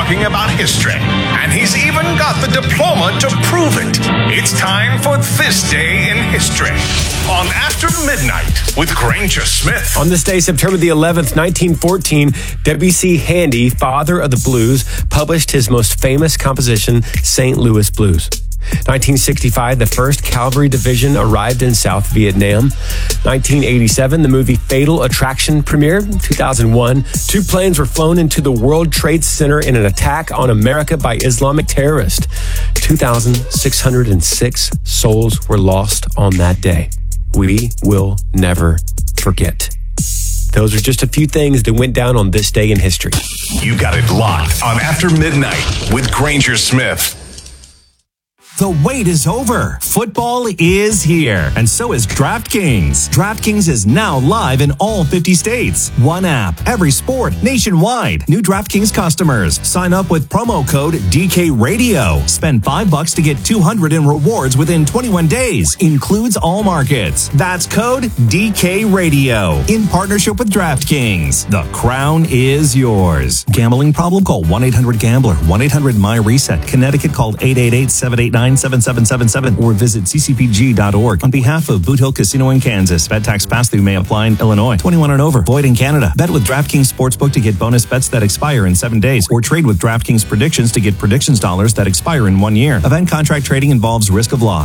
talking about history, and he's even got the diploma to prove it. It's time for This Day in History on After Midnight with Granger Smith. On this day, September the 11th, 1914, W.C. Handy, father of the blues, published his most famous composition, St. Louis Blues. 1965, the 1st Cavalry Division arrived in South Vietnam. 1987, the movie Fatal Attraction premiered. 2001, 2 planes were flown into the World Trade Center in an attack on America by Islamic terrorists. 2,606 souls were lost on that day. We will never forget. Those are just a few things that went down on this day in history. You got it locked on After Midnight with Granger Smith. The wait is over. Football is here, and so is DraftKings. DraftKings is now live in all 50 states. One app, every sport, nationwide. New DraftKings customers. Sign up with promo code DKRadio. Spend $5 to get $200 in rewards within 21 days. Includes all markets. That's code DKRadio. In partnership with DraftKings. The crown is yours. Gambling problem? Call 1-800-GAMBLER. 1-800-MY-RESET. Connecticut called 888-789-7777 or visit ccpg.org. On behalf of Boot Hill Casino in Kansas, bet tax pass-through may apply in Illinois. 21 and over. Void in Canada. Bet with DraftKings Sportsbook to get bonus bets that expire in 7 days, or trade with DraftKings Predictions to get predictions dollars that expire in 1 year. Event contract trading involves risk of loss.